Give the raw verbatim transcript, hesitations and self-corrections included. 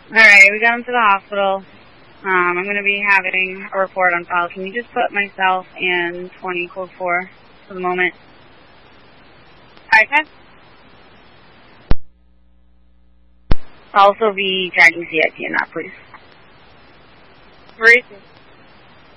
Alright, we got him to the hospital. Um, I'm going to be having a report on file. Can you just put myself and twenty code four for the moment? Alright, Ted? Also be tracking C I T in that, please. Where is he?